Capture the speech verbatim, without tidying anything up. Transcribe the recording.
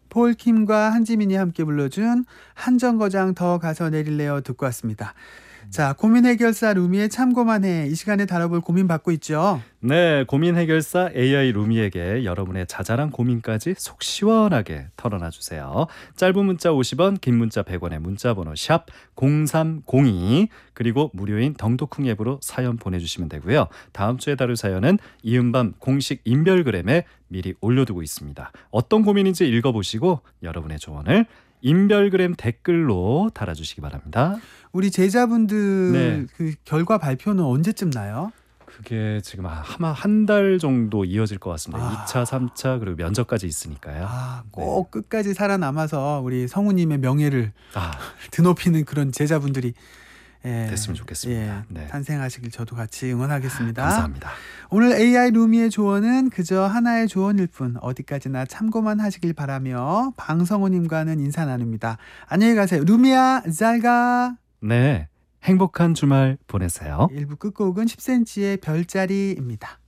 폴킴과 한지민이 함께 불러준 한정거장 더 가서 내릴래요 듣고 왔습니다. 자, 고민 해결사 루미의 참고만 해. 이 시간에 다뤄볼 고민 받고 있죠. 네, 고민 해결사 에이아이 루미에게 여러분의 자잘한 고민까지 속 시원하게 털어놔 주세요. 짧은 문자 오십 원, 긴 문자 백 원의 문자번호 샵 공삼공이, 그리고 무료인 덩토쿵 앱으로 사연 보내주시면 되고요. 다음 주에 다룰 사연은 이은밤 공식 인별그램에 미리 올려두고 있습니다. 어떤 고민인지 읽어보시고 여러분의 조언을 인별그램 댓글로 달아주시기 바랍니다. 우리 제자분들 네. 그 결과 발표는 언제쯤 나요? 그게 지금 아마 한 달 정도 이어질 것 같습니다. 아. 이 차, 삼 차 그리고 면접까지 있으니까요. 아, 꼭 끝까지 살아남아서 우리 성우님의 명예를 아, 드높이는 그런 제자분들이 예, 됐으면 좋겠습니다. 예, 네. 탄생하시길 저도 같이 응원하겠습니다. 감사합니다. 오늘 에이아이 루미의 조언은 그저 하나의 조언일 뿐 어디까지나 참고만 하시길 바라며 방성우님과는 인사 나눕니다. 안녕히 가세요. 루미야 잘 가. 네, 행복한 주말 보내세요. 일 부 끝곡은 십 센티미터의 별자리입니다.